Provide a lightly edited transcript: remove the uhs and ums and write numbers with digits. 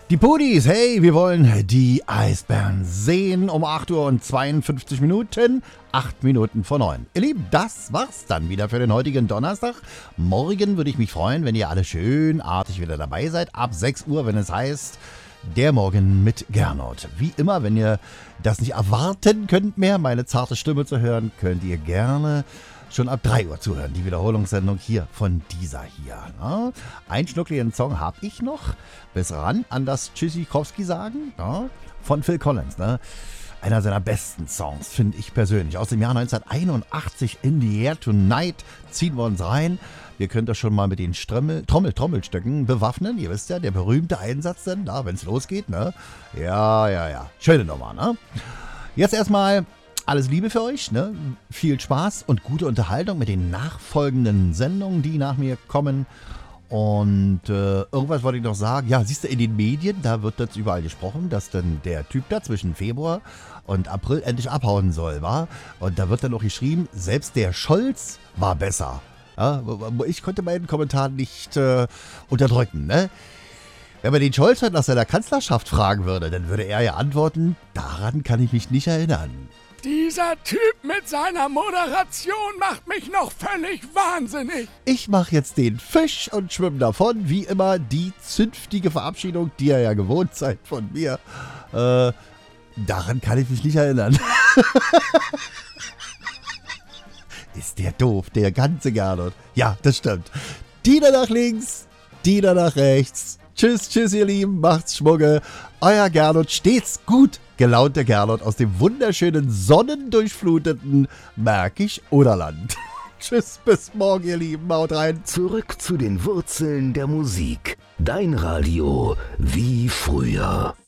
Die Pudis, hey, wir wollen die Eisbären sehen um 8 Uhr und 52 Minuten, 8 Minuten vor 9. Ihr Lieben, das war's dann wieder für den heutigen Donnerstag. Morgen würde ich mich freuen, wenn ihr alle schön artig wieder dabei seid, ab 6 Uhr, wenn es heißt, der Morgen mit Gernot. Wie immer, wenn ihr das nicht erwarten könnt mehr, meine zarte Stimme zu hören, könnt ihr gerne schon ab 3 Uhr zuhören. Die Wiederholungssendung hier von dieser hier. Ne? Ein schnuckligen Song habe ich noch. Bis ran an das Tschüssikowski sagen. Ne? Von Phil Collins. Ne? Einer seiner besten Songs, finde ich persönlich. Aus dem Jahr 1981, In the Air Tonight, ziehen wir uns rein. Ihr könnt das schon mal mit den Trommelstöcken bewaffnen. Ihr wisst ja, der berühmte Einsatz denn, wenn es losgeht. Ne? Ja. Schöne Nummer. Ne? Jetzt erstmal alles Liebe für euch. Ne? Viel Spaß und gute Unterhaltung mit den nachfolgenden Sendungen, die nach mir kommen. Und irgendwas wollte ich noch sagen. Ja, siehst du, in den Medien, da wird jetzt überall gesprochen, dass dann der Typ da zwischen Februar und April endlich abhauen soll, wa? Und da wird dann noch geschrieben, selbst der Scholz war besser. Ja, ich konnte meinen Kommentar nicht unterdrücken, ne? Wenn man den Scholz nach seiner Kanzlerschaft fragen würde, dann würde er ja antworten, daran kann ich mich nicht erinnern. Dieser Typ mit seiner Moderation macht mich noch völlig wahnsinnig. Ich mache jetzt den Fisch und schwimme davon. Wie immer die zünftige Verabschiedung, die ihr ja gewohnt seid von mir. Daran kann ich mich nicht erinnern. Ist der doof, der ganze Gernot. Ja, das stimmt. Diener nach links, Diener nach rechts. Tschüss, ihr Lieben, macht's Schmucke. Euer Gernot, stets gut gelaunter Gernot aus dem wunderschönen, sonnendurchfluteten Märkisch-Oderland. Tschüss, bis morgen, ihr Lieben, haut rein. Zurück zu den Wurzeln der Musik. Dein Radio wie früher.